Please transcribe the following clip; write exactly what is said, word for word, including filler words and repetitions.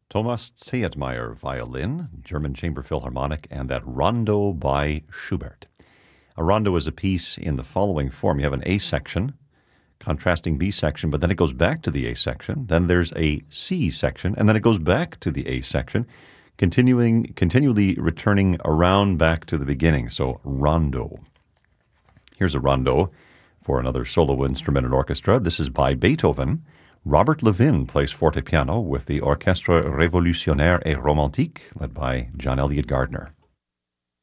Thomas Zedmeyer, violin, German Chamber Philharmonic, and that Rondo by Schubert. A rondo is a piece in the following form. You have an A section, contrasting B section, but then it goes back to the A section. Then there's a C section, and then it goes back to the A section, continuing, continually returning around back to the beginning. So rondo. Here's a rondo for another solo instrument and orchestra. This is by Beethoven. Robert Levin plays forte piano with the Orchestre Révolutionnaire et Romantique, led by John Elliott Gardner.